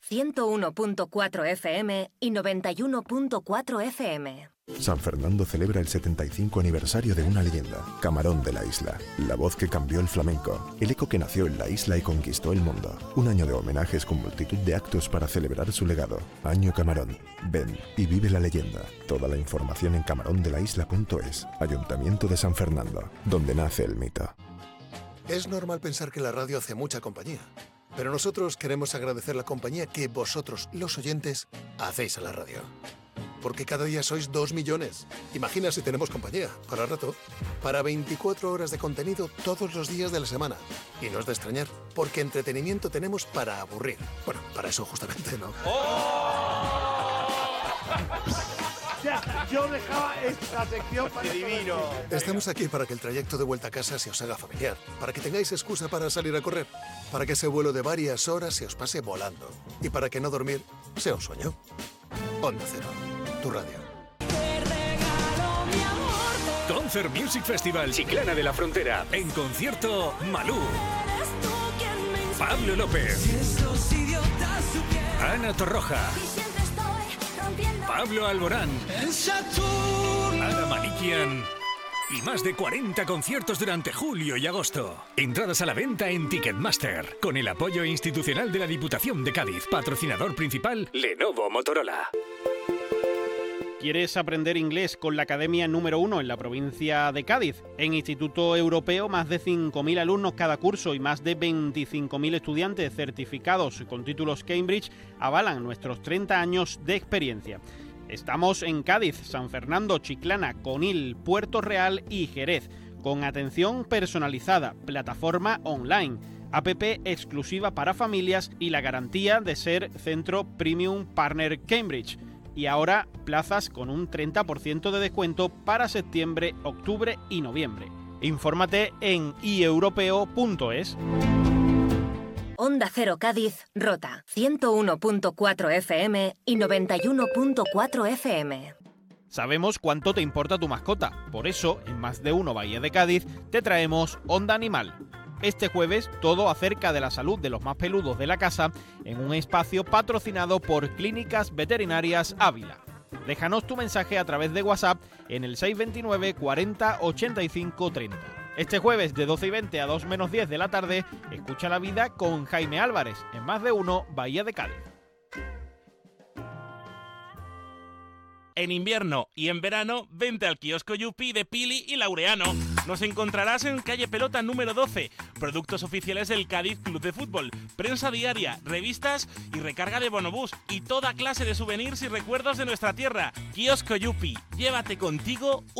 101.4 FM y 91.4 FM. San Fernando celebra el 75 aniversario de una leyenda, Camarón de la Isla, la voz que cambió el flamenco, el eco que nació en la isla y conquistó el mundo. Un año de homenajes con multitud de actos para celebrar su legado. Año Camarón. Ven y vive la leyenda. Toda la información en camarondelaisla.es. Ayuntamiento de San Fernando, donde nace el mito. Es normal pensar que la radio hace mucha compañía, pero nosotros queremos agradecer la compañía que vosotros, los oyentes, hacéis a la radio. Porque cada día sois 2 millones. Imagina si tenemos compañía, para rato, para 24 horas de contenido todos los días de la semana. Y no es de extrañar, porque entretenimiento tenemos para aburrir. Bueno, para eso justamente, ¿no? Yo dejaba esta sección para... ¡Qué divino! Estamos aquí para que el trayecto de vuelta a casa se os haga familiar, para que tengáis excusa para salir a correr, para que ese vuelo de varias horas se os pase volando y para que no dormir sea un sueño. Onda Cero, tu radio. Concert Music Festival Chiclana de la Frontera. En concierto, Malú, Pablo López, Ana Torroja, Pablo Alborán, Ana Malikian y más de 40 conciertos durante julio y agosto. Entradas a la venta en Ticketmaster, con el apoyo institucional de la Diputación de Cádiz. Patrocinador principal, Lenovo Motorola. ¿Quieres aprender inglés con la Academia número 1 en la provincia de Cádiz? En Instituto Europeo, más de 5.000 alumnos cada curso y más de 25.000 estudiantes certificados con títulos Cambridge avalan nuestros 30 años de experiencia. Estamos en Cádiz, San Fernando, Chiclana, Conil, Puerto Real y Jerez, con atención personalizada, plataforma online, app exclusiva para familias y la garantía de ser Centro Premium Partner Cambridge. Y ahora plazas con un 30% de descuento para septiembre, octubre y noviembre. Infórmate en ieuropeo.es. Onda Cero Cádiz, Rota, 101.4 FM y 91.4 FM. Sabemos cuánto te importa tu mascota, por eso, en Más de Uno Bahía de Cádiz, te traemos Onda Animal. Este jueves, todo acerca de la salud de los más peludos de la casa, en un espacio patrocinado por Clínicas Veterinarias Ávila. Déjanos tu mensaje a través de WhatsApp en el 629 40 85 30. Este jueves de 12:20 a 2 menos 10 de la tarde, escucha la vida con Jaime Álvarez, en Más de Uno Bahía de Cádiz. En invierno y en verano, vente al kiosco Yupi de Pili y Laureano. Nos encontrarás en calle Pelota número 12. Productos oficiales del Cádiz Club de Fútbol, prensa diaria, revistas y recarga de bonobús y toda clase de souvenirs y recuerdos de nuestra tierra. Kiosco Yupi, llévate contigo